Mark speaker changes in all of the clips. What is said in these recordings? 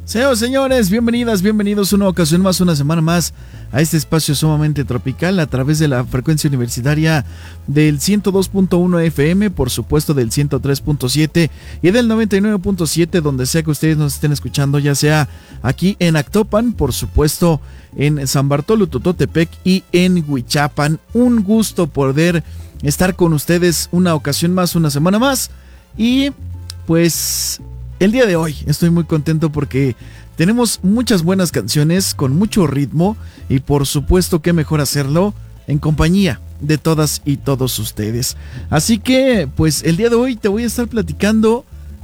Speaker 1: Señoras, señores, bienvenidas, bienvenidos una ocasión más, una semana más a este espacio sumamente tropical a través de la frecuencia universitaria del 102.1 FM, por supuesto del 103.7 y del 99.7, donde sea que ustedes nos estén escuchando, ya sea aquí en Actopan, por supuesto en San Bartolo, Tototepec y en Huichapan. Un gusto poder estar con ustedes una ocasión más, una semana más. Y pues el día de hoy estoy muy contento porque tenemos muchas buenas canciones con mucho ritmo y por supuesto que mejor hacerlo en compañía de todas y todos ustedes. Así que pues el día de hoy te voy a estar platicando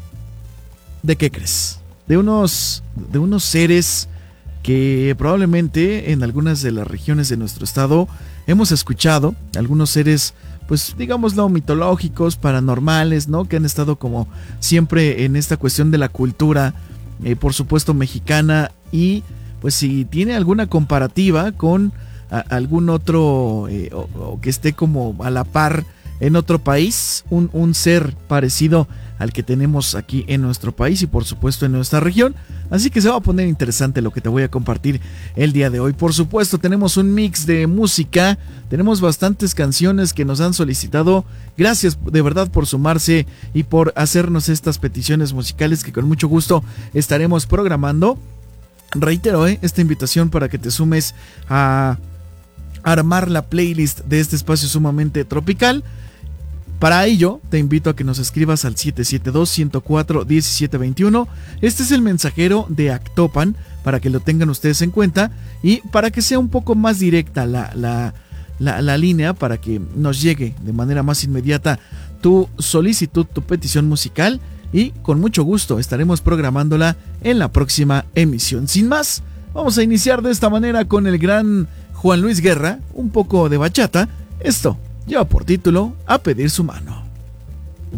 Speaker 1: de ¿qué crees? De unos seres que probablemente en algunas de las regiones de nuestro estado hemos escuchado, algunos seres pues digámoslo mitológicos, paranormales, ¿no? Que han estado como siempre en esta cuestión de la cultura, por supuesto mexicana, y pues si tiene alguna comparativa con algún otro o que esté como a la par en otro país, un ser parecido al que tenemos aquí en nuestro país y por supuesto en nuestra región. Así que se va a poner interesante lo que te voy a compartir el día de hoy. Por supuesto tenemos un mix de música, tenemos bastantes canciones que nos han solicitado. Gracias de verdad por sumarse y por hacernos estas peticiones musicales que con mucho gusto estaremos programando. Reitero esta invitación para que te sumes a armar la playlist de este espacio sumamente tropical. Para ello, te invito a que nos escribas al 772-104-1721. Este es el mensajero de Actopan, para que lo tengan ustedes en cuenta y para que sea un poco más directa la línea, para que nos llegue de manera más inmediata tu solicitud, tu petición musical, y con mucho gusto estaremos programándola en la próxima emisión. Sin más, vamos a iniciar de esta manera con el gran Juan Luis Guerra, un poco de bachata. Esto lleva por título A Pedir Su Mano.